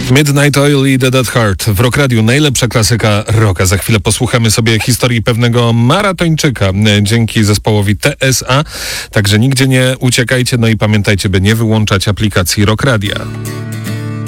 Midnight Oil i The Dead Heart w Rock Radiu. Najlepsza klasyka rocka. Za chwilę posłuchamy sobie historii pewnego maratończyka dzięki zespołowi TSA. Także nigdzie nie uciekajcie, no i pamiętajcie, by nie wyłączać aplikacji Rock Radia.